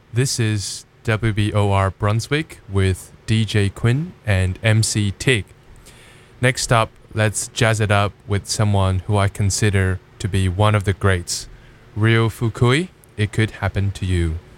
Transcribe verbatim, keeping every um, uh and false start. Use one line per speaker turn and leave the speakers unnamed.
This is W B O R Brunswick with D J Quinn and M C Tig. Next up, let's jazz it up with someone who I consider to be one of the greats, Ryo Fukui. It Could Happen to You.